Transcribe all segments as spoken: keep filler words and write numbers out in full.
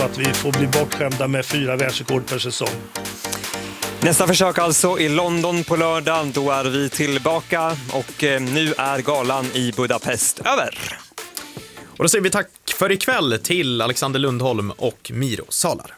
Att vi får bli bortskämda med fyra världsrekord per säsong. Nästa försök alltså i London på lördag. Då är vi tillbaka och nu är galan i Budapest över. Och då säger vi tack för ikväll till Alexander Lundholm och Miro Salar.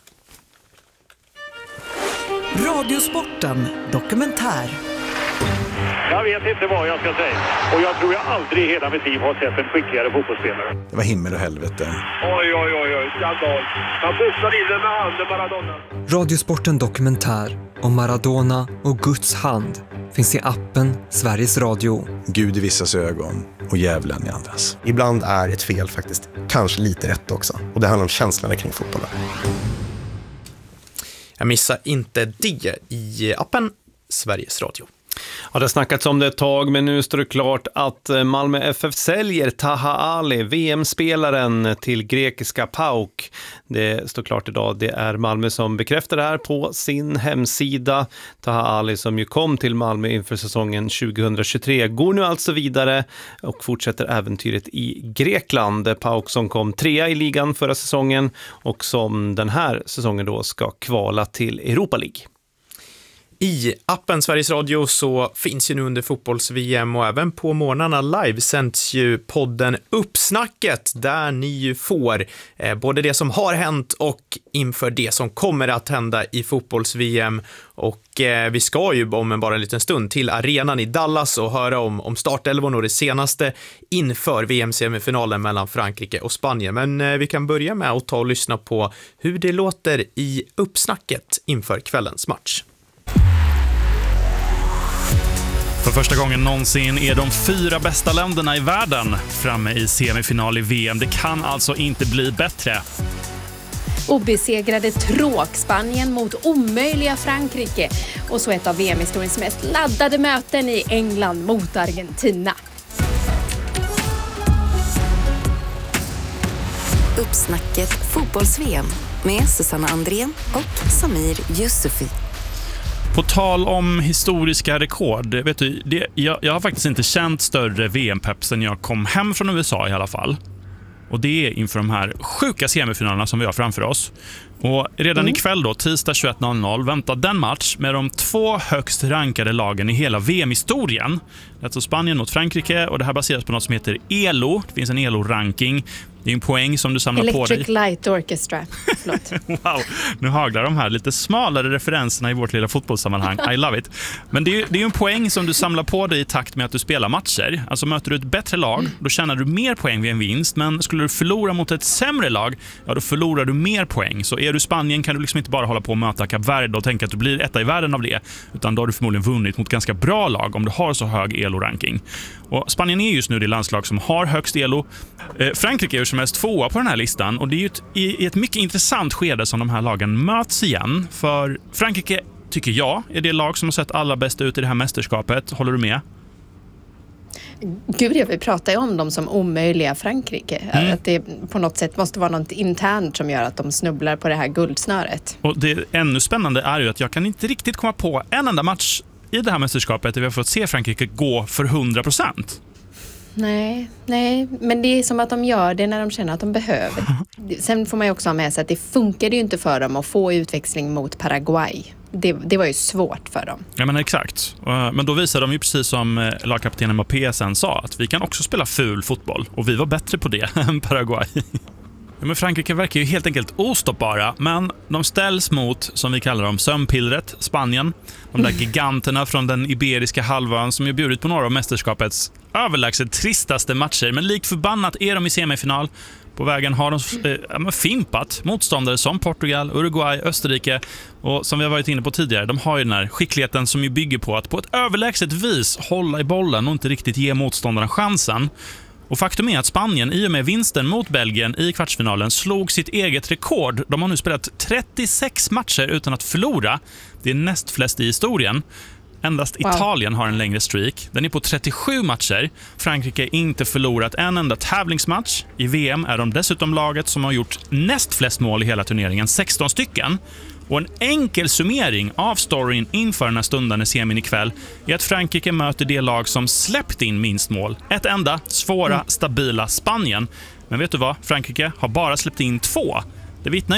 Radiosporten dokumentär. Jag vet inte vad jag ska säga. Och jag tror jag aldrig i hela mitt liv har sett en skickligare fotbollsspelare. Det var himmel och helvete. Oj, oj, oj, oj. Skandal. Han boxade in den med handen, Maradona. Radiosporten dokumentär om Maradona och Guds hand finns i appen Sveriges Radio. Gud i vissas ögon och djävulen i andras. Ibland är ett fel faktiskt kanske lite rätt också. Och det handlar om känslorna kring fotbollen. Jag missar inte det i appen Sveriges Radio. Ja, det har snackats om det ett tag, men nu står det klart att Malmö F F säljer Taha Ali, V M-spelaren, till grekiska PAOK. Det står klart idag. Det är Malmö som bekräftar det här på sin hemsida. Taha Ali, som ju kom till Malmö inför säsongen tjugohundratjugotre, går nu alltså vidare och fortsätter äventyret i Grekland. PAOK som kom trea i ligan förra säsongen och som den här säsongen då ska kvala till Europa League. I appen Sveriges Radio så finns ju nu under fotbolls-V M och även på morgnarna live sänds ju podden Uppsnacket, där ni ju får eh, både det som har hänt och inför det som kommer att hända i fotbolls-V M. Och eh, vi ska ju om en bara en liten stund till arenan i Dallas och höra om, om startelvan och det senaste inför V M-semifinalen mellan Frankrike och Spanien. Men eh, vi kan börja med att ta och lyssna på hur det låter i Uppsnacket inför kvällens match. För första gången någonsin är de fyra bästa länderna i världen framme i semifinal i V M. Det kan alltså inte bli bättre. Obesegrade tråk Spanien mot omöjliga Frankrike. Och så ett av V M-historiens mest laddade möten i England mot Argentina. Uppsnacket fotbolls-V M med Susanna Andrén och Samir Yusufi. På tal om historiska rekord, vet du, det, jag, jag har faktiskt inte känt större V M-pepp sen jag kom hem från U S A i alla fall. Och det är inför de här sjuka semifinalerna som vi har framför oss. Och redan mm. ikväll då, tisdag tjugoett noll noll, väntar den match med de två högst rankade lagen i hela V M-historien. Det är alltså Spanien mot Frankrike och det här baseras på något som heter E L O. Det finns en E L O-ranking. Det är en poäng som du samlar Electric på dig. Electric Light Orchestra. Förlåt. Wow, nu haglar de här lite smalare referenserna i vårt lilla fotbollssammanhang. I love it. Men det är ju det är en poäng som du samlar på dig i takt med att du spelar matcher. Alltså möter du ett bättre lag, då tjänar du mer poäng vid en vinst. Men skulle du förlora mot ett sämre lag, ja då förlorar du mer poäng. Så är du Spanien kan du liksom inte bara hålla på och möta Kap Verde och tänka att du blir etta i världen av det. Utan då har du förmodligen vunnit mot ganska bra lag om du har så hög E L O-ranking. Och Spanien är just nu det landslag som har högst E L O. Eh, Frankrike är ju som helst tvåa på den här listan och det är ju ett, i, i ett mycket intressant skede som de här lagen möts igen. För Frankrike, tycker jag, är det lag som har sett allra bäst ut i det här mästerskapet. Håller du med? Gud, jag vill prata ju om dem som omöjliga Frankrike. Mm. Att det på något sätt måste vara något internt som gör att de snubblar på det här guldsnöret. Och det ännu spännande är ju att jag kan inte riktigt komma på en enda match i det här mästerskapet där vi har fått se Frankrike gå för hundra procent. Nej, nej, men det är som att de gör det när de känner att de behöver. Sen får man ju också ha med sig att det funkade ju inte för dem att få utväxling mot Paraguay. Det, det var ju svårt för dem. Ja, men exakt. Men då visade de ju precis som lagkaptenen Mbappé sen sa att vi kan också spela ful fotboll och vi var bättre på det än Paraguay. Ja, men Frankrike verkar ju helt enkelt ostoppbara, men de ställs mot, som vi kallar dem, sömnpillret, Spanien. De där giganterna från den iberiska halvön som ju bjudit på några av mästerskapets överlägset tristaste matcher. Men likt förbannat är de i semifinal. På vägen har de eh, fimpat motståndare som Portugal, Uruguay, Österrike. Och som vi har varit inne på tidigare, de har ju den här skickligheten som ju bygger på att på ett överlägset vis hålla i bollen och inte riktigt ge motståndarna chansen. Och faktum är att Spanien i och med vinsten mot Belgien i kvartsfinalen slog sitt eget rekord. De har nu spelat trettiosex matcher utan att förlora. Det är näst flest i historien. Endast wow. Italien har en längre streak. Den är på trettiosju matcher. Frankrike har inte förlorat en enda tävlingsmatch. I V M är de dessutom laget som har gjort näst flest mål i hela turneringen, sexton stycken. Och en enkel summering av storyn inför den här stunden i semin ikväll är att Frankrike möter det lag som släppt in minst mål. Ett enda, svåra, stabila Spanien. Men vet du vad? Frankrike har bara släppt in två. Det vittnar